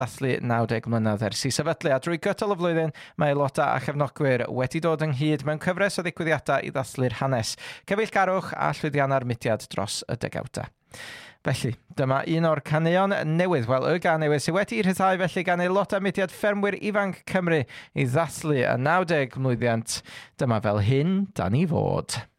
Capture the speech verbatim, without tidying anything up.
dathlu nawdeg mlynedd ers i sefydlu, a drwy gydol y flwyddyn mae aelodau a chefnogwyr wedi dod ynghyd mewn cyfres o ddigwyddiadau i ddathlu'r hanes, cyfeillgarwch a llwyddiannau'r mudiad dros y degawdau. Felly, dyma un o'r caneuon newydd, wel y gan newydd sydd wedi rhyddhau felly gan aelodau mudiad ffermwyr ifanc Cymru i ddathlu y nawdeg mlwyddiant. Dyma fel hyn dan ni fod.